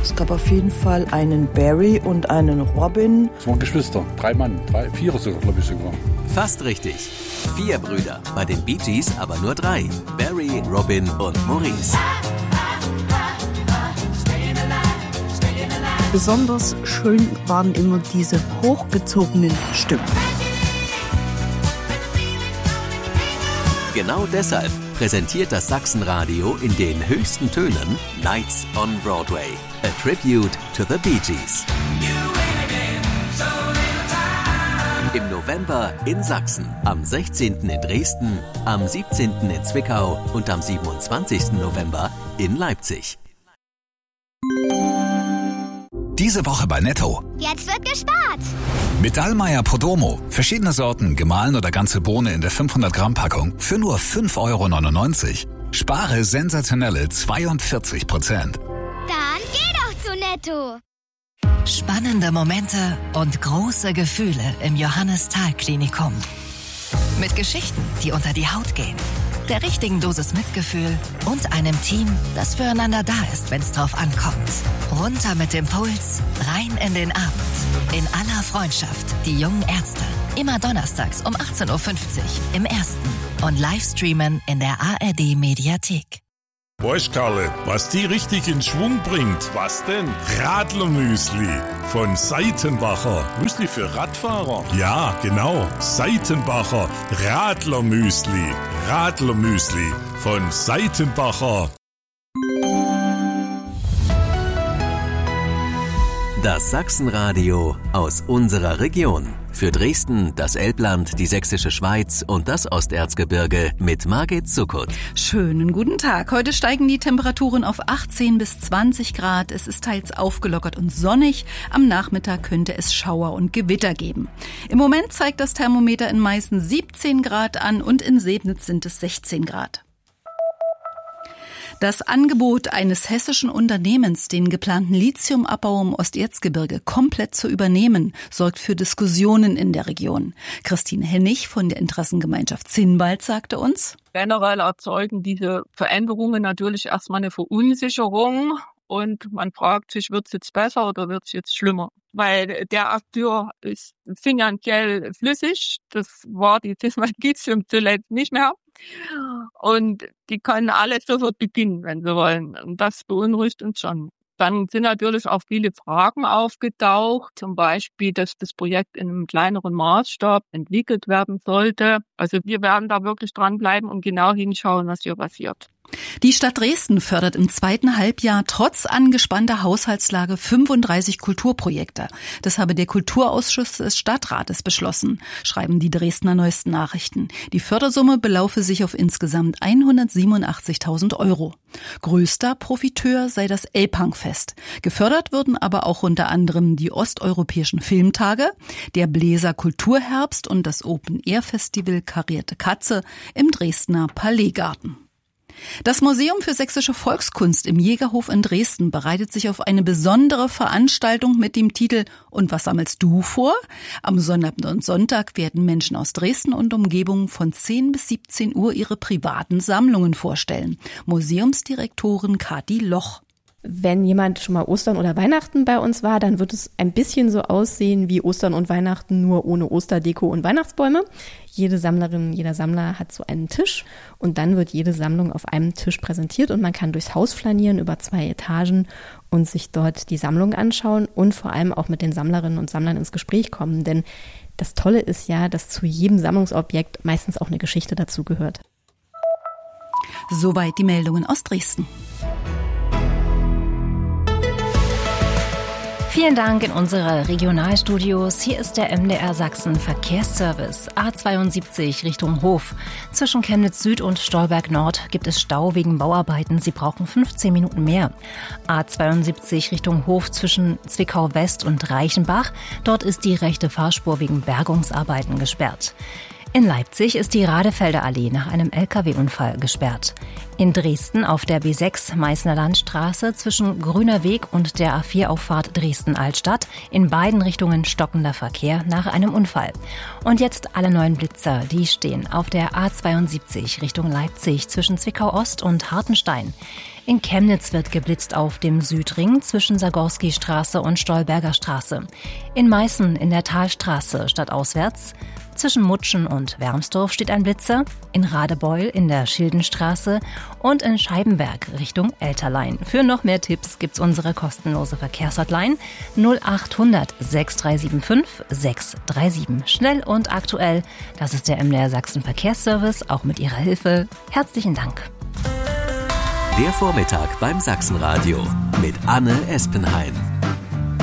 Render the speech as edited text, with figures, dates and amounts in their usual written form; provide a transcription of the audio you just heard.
Es gab auf jeden Fall einen Barry und einen Robin. Es waren Geschwister, 3 Mann, 4 sogar, glaube ich sogar. Fast richtig. 4 Brüder, bei den Bee Gees aber nur 3. Barry, Robin und Maurice. Besonders schön waren immer diese hochgezogenen Stimmen. Genau deshalb präsentiert das Sachsenradio in den höchsten Tönen Nights on Broadway. A Tribute to the Bee Gees. Im November in Sachsen, am 16. in Dresden, am 17. in Zwickau und am 27. November in Leipzig. Diese Woche bei Netto. Jetzt wird gespart. Mit Dallmayr Podromo. Verschiedene Sorten, gemahlen oder ganze Bohne in der 500-Gramm-Packung für nur 5,99 €. Spare sensationelle 42%. Dann geh doch zu Netto. Spannende Momente und große Gefühle im Johannes-Thal-Klinikum. Mit Geschichten, die unter die Haut gehen, der richtigen Dosis Mitgefühl und einem Team, das füreinander da ist, wenn es drauf ankommt. Runter mit dem Puls, rein in den Abend. In aller Freundschaft, die jungen Ärzte. Immer donnerstags um 18:50 Uhr im Ersten und Livestreamen in der ARD-Mediathek. Weißt Karle, was die richtig in Schwung bringt? Was denn? Radlermüsli von Seitenbacher. Müsli für Radfahrer? Ja, genau. Seitenbacher Radlermüsli. Radlermüsli von Seitenbacher. Das Sachsenradio aus unserer Region. Für Dresden, das Elbland, die Sächsische Schweiz und das Osterzgebirge mit Margit Zuckert. Schönen guten Tag. Heute steigen die Temperaturen auf 18 bis 20 Grad. Es ist teils aufgelockert und sonnig. Am Nachmittag könnte es Schauer und Gewitter geben. Im Moment zeigt das Thermometer in Meißen 17 Grad an und in Sebnitz sind es 16 Grad. Das Angebot eines hessischen Unternehmens, den geplanten Lithiumabbau im Osterzgebirge komplett zu übernehmen, sorgt für Diskussionen in der Region. Christine Hennig von der Interessengemeinschaft Zinnwald sagte uns: Generell erzeugen diese Veränderungen natürlich erstmal eine Verunsicherung und man fragt sich, wird es jetzt besser oder wird es jetzt schlimmer? Weil der Akteur ist finanziell flüssig, das war die Zinnwald Lithium zuletzt nicht mehr. Und die können alle sofort beginnen, wenn sie wollen. Und das beunruhigt uns schon. Dann sind natürlich auch viele Fragen aufgetaucht, zum Beispiel, dass das Projekt in einem kleineren Maßstab entwickelt werden sollte. Also wir werden da wirklich dranbleiben und genau hinschauen, was hier passiert. Die Stadt Dresden fördert im zweiten Halbjahr trotz angespannter Haushaltslage 35 Kulturprojekte. Das habe der Kulturausschuss des Stadtrates beschlossen, schreiben die Dresdner Neuesten Nachrichten. Die Fördersumme belaufe sich auf insgesamt 187.000 €. Größter Profiteur sei das Elbhangfest. Gefördert würden aber auch unter anderem die osteuropäischen Filmtage, der Bläser Kulturherbst und das Open-Air-Festival Karierte Katze im Dresdner Palaisgarten. Das Museum für sächsische Volkskunst im Jägerhof in Dresden bereitet sich auf eine besondere Veranstaltung mit dem Titel »Und was sammelst du vor?« Am Sonnabend und Sonntag werden Menschen aus Dresden und Umgebung von 10 bis 17 Uhr ihre privaten Sammlungen vorstellen. Museumsdirektorin Kathi Loch. Wenn jemand schon mal Ostern oder Weihnachten bei uns war, dann wird es ein bisschen so aussehen wie Ostern und Weihnachten, nur ohne Osterdeko und Weihnachtsbäume. Jede Sammlerin, jeder Sammler hat so einen Tisch und dann wird jede Sammlung auf einem Tisch präsentiert und man kann durchs Haus flanieren über 2 Etagen und sich dort die Sammlung anschauen und vor allem auch mit den Sammlerinnen und Sammlern ins Gespräch kommen. Denn das Tolle ist ja, dass zu jedem Sammlungsobjekt meistens auch eine Geschichte dazugehört. Soweit die Meldungen aus Dresden. Vielen Dank in unsere Regionalstudios. Hier ist der MDR Sachsen Verkehrsservice. A72 Richtung Hof. Zwischen Chemnitz Süd und Stolberg Nord gibt es Stau wegen Bauarbeiten. Sie brauchen 15 Minuten mehr. A72 Richtung Hof zwischen Zwickau West und Reichenbach. Dort ist die rechte Fahrspur wegen Bergungsarbeiten gesperrt. In Leipzig ist die Radefelder Allee nach einem Lkw-Unfall gesperrt. In Dresden auf der B6 Meißner Landstraße zwischen Grüner Weg und der A4-Auffahrt Dresden-Altstadt in beiden Richtungen stockender Verkehr nach einem Unfall. Und jetzt alle neuen Blitzer, die stehen auf der A72 Richtung Leipzig zwischen Zwickau Ost und Hartenstein. In Chemnitz wird geblitzt auf dem Südring zwischen Sagorski-Straße und Stolberger Straße. In Meißen in der Talstraße stadtauswärts. Zwischen Mutschen und Wermsdorf steht ein Blitzer, in Radebeul in der Schildenstraße und in Scheibenberg Richtung Elterlein. Für noch mehr Tipps gibt's unsere kostenlose Verkehrshotline 0800 6375 637. Schnell und aktuell, das ist der MDR Sachsen Verkehrsservice, auch mit Ihrer Hilfe. Herzlichen Dank. Der Vormittag beim Sachsenradio mit Anne Espenheim.